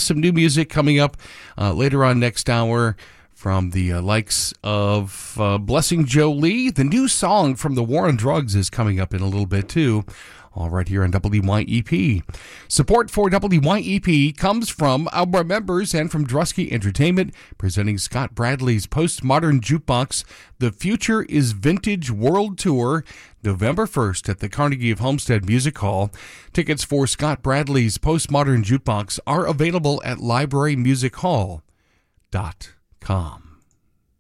some new music coming up later on next hour from the likes of Blessing Jolie. The new song from The War on Drugs is coming up in a little bit, too. All right, here on WYEP. Support for WYEP comes from our members and from Drusky Entertainment, presenting Scott Bradley's Postmodern Jukebox, The Future is Vintage World Tour, November 1st at the Carnegie of Homestead Music Hall. Tickets for Scott Bradley's Postmodern Jukebox are available at librarymusichall.com.